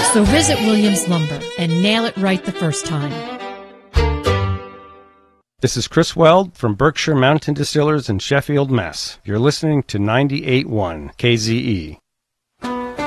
So visit Williams Lumber and nail it right the first time. This is Chris Weld from Berkshire Mountain Distillers in Sheffield, Mass. You're listening to 98.1 KZE.